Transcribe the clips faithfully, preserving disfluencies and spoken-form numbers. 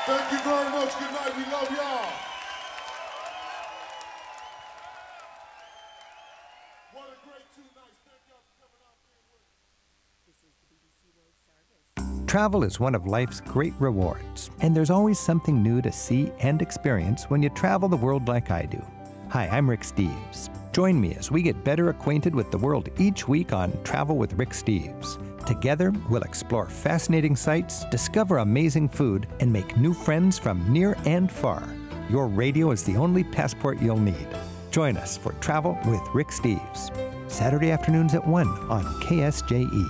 Thank you very much. Good night. We love y'all. What a great two nights. Thank y'all for coming out here. This is the B B C World Service. Travel is one of life's great rewards, and there's always something new to see and experience when you travel the world like I do. Hi, I'm Rick Steves. Join me as we get better acquainted with the world each week on Travel with Rick Steves. Together, we'll explore fascinating sights, discover amazing food, and make new friends from near and far. Your radio is the only passport you'll need. Join us for Travel with Rick Steves. Saturday afternoons at one on K S J E.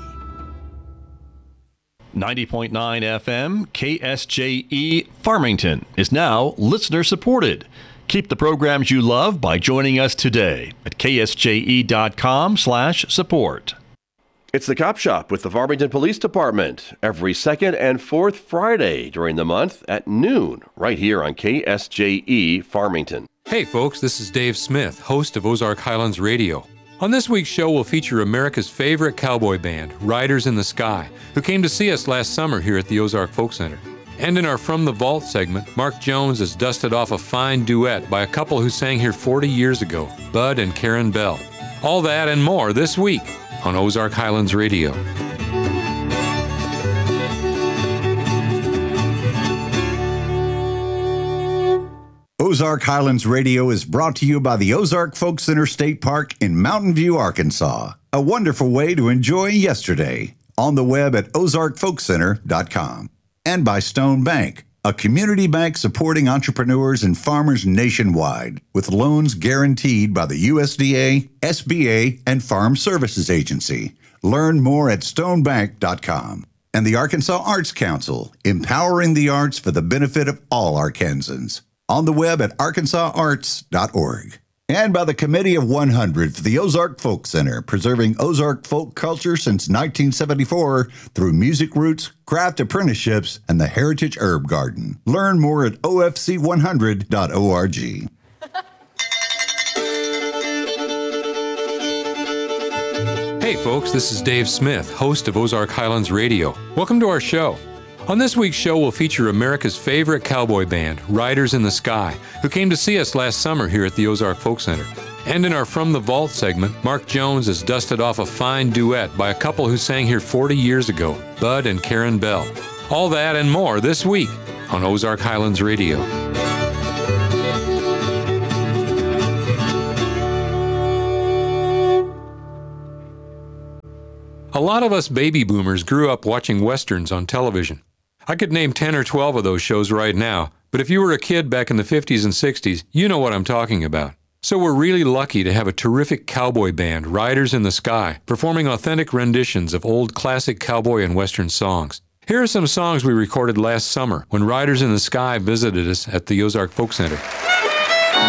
ninety point nine F M, K S J E Farmington is now listener supported. Keep the programs you love by joining us today at K S J E dot com slash support. It's the Cop Shop with the Farmington Police Department every second and fourth Friday during the month at noon right here on K S J E Farmington. Hey folks, this is Dave Smith, host of Ozark Highlands Radio. On this week's show, we'll feature America's favorite cowboy band, Riders in the Sky, who came to see us last summer here at the Ozark Folk Center. And in our From the Vault segment, Mark Jones has dusted off a fine duet by a couple who sang here forty years ago, Bud and Karen Bell. All that and more this week on Ozark Highlands Radio. Ozark Highlands Radio is brought to you by the Ozark Folk Center State Park in Mountain View, Arkansas. A wonderful way to enjoy yesterday. On the web at ozark folk center dot com. And by Stone Bank, a community bank supporting entrepreneurs and farmers nationwide with loans guaranteed by the U S D A, S B A, and Farm Services Agency. Learn more at stone bank dot com. And the Arkansas Arts Council, empowering the arts for the benefit of all Arkansans. On the web at arkansas arts dot org. And by the Committee of one hundred for the Ozark Folk Center, preserving Ozark folk culture since nineteen seventy-four through music roots, craft apprenticeships, and the Heritage Herb Garden. Learn more at O F C one hundred dot org. Hey folks, this is Dave Smith, host of Ozark Highlands Radio. Welcome to our show. On this week's show, we'll feature America's favorite cowboy band, Riders in the Sky, who came to see us last summer here at the Ozark Folk Center. And in our From the Vault segment, Mark Jones has dusted off a fine duet by a couple who sang here forty years ago, Bud and Karen Bell. All that and more this week on Ozark Highlands Radio. A lot of us baby boomers grew up watching westerns on television. I could name ten or twelve of those shows right now, but if you were a kid back in the fifties and sixties, you know what I'm talking about. So we're really lucky to have a terrific cowboy band, Riders in the Sky, performing authentic renditions of old classic cowboy and western songs. Here are some songs we recorded last summer when Riders in the Sky visited us at the Ozark Folk Center.